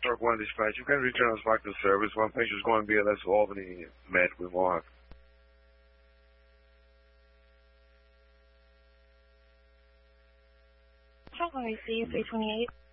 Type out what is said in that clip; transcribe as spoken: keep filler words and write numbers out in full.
North one Dispatch. You can return us back to service. One patient is going B L S Albany Med with Mohawk. How can I see you, three twenty-eight?